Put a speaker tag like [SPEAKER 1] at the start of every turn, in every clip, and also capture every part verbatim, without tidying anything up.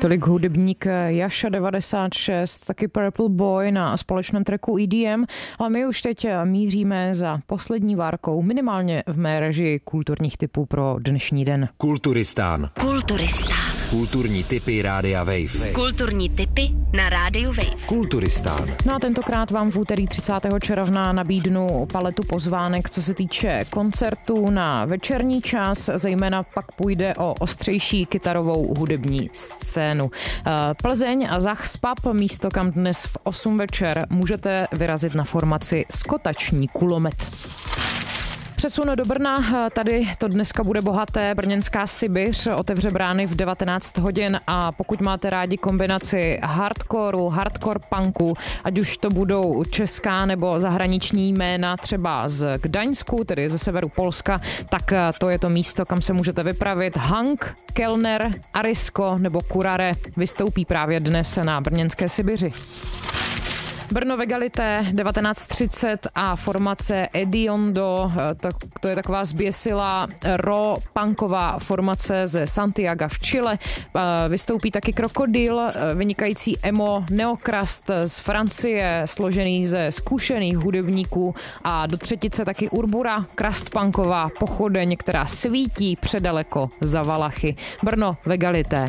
[SPEAKER 1] Tolik hudebník Jascha devadesát šest, taky Purple Boy na společném tracku E D M, ale my už teď míříme za poslední várkou, minimálně v mé režii kulturních tipů pro dnešní den.
[SPEAKER 2] Kulturistán.
[SPEAKER 3] Kulturistán.
[SPEAKER 2] Kulturní tipy Rádia Wave.
[SPEAKER 3] Kulturní tipy na Rádiu Wave.
[SPEAKER 2] Kulturistán.
[SPEAKER 1] No a tentokrát vám v úterý třicátého června nabídnu paletu pozvánek, co se týče koncertů na večerní čas, zejména pak půjde o ostřejší kytarovou hudební scénu. Plzeň a Zachspap, místo kam dnes v osm večer můžete vyrazit na formaci Skotační kulomet. Přesun do Brna, tady to dneska bude bohaté, brněnská Sibiř otevře brány v devatenáct hodin a pokud máte rádi kombinaci hardcoreu, hardcore punku, ať už to budou česká nebo zahraniční jména třeba z Gdaňsku, tedy ze severu Polska, tak to je to místo, kam se můžete vypravit. Hank, Kellner, Arisko nebo Kurare vystoupí právě dnes na brněnské Sibiři. Brno Vegalité devatenáct třicet a formace Ediondo, to, to je taková zběsilá ro punková formace ze Santiaga v Chile. Vystoupí taky Krokodil, vynikající emo neokrast z Francie, složený ze zkušených hudebníků, a do třetice taky Urbura, krastpunková pochodeň, která svítí předaleko za Valachy. Brno Vegalité.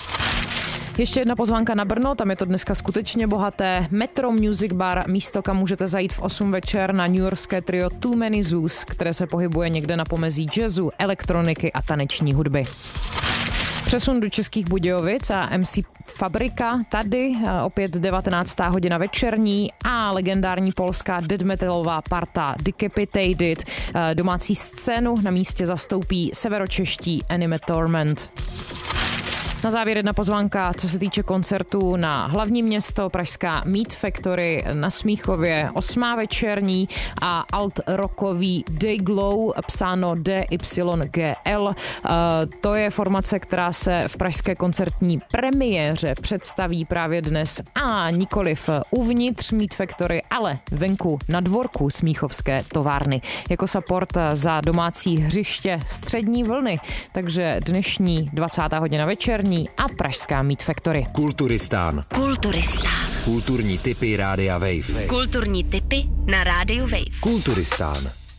[SPEAKER 1] Ještě jedna pozvánka na Brno, tam je to dneska skutečně bohaté. Metro Music Bar, místo, kam můžete zajít v osm večer na newyorské trio Too Many Zoos, které se pohybuje někde na pomezí jazzu, elektroniky a taneční hudby. Přesun do Českých Budějovic a M C Fabrika, tady opět devatenáctá hodina večerní a legendární polská death metalová parta Decapitated. Domácí scénu na místě zastoupí severočeští Anime Torment. Na závěr jedna pozvánka, co se týče koncertu na hlavní město, pražská Meat Factory na Smíchově, osmá večerní a alt-rockový Dayglow, psáno D Y G L. Uh, to je formace, která se v pražské koncertní premiéře představí právě dnes a nikoliv uvnitř Meat Factory, ale venku na dvorku Smíchovské továrny. Jako support za domácí hřiště střední vlny, takže dnešní dvacátá hodina večerní a pražská Meat Factory.
[SPEAKER 2] Kulturistán.
[SPEAKER 3] Kulturistán.
[SPEAKER 2] Kulturní tipy Rádia Wave.
[SPEAKER 3] Kulturní tipy na Rádiu Wave.
[SPEAKER 2] Kulturistán.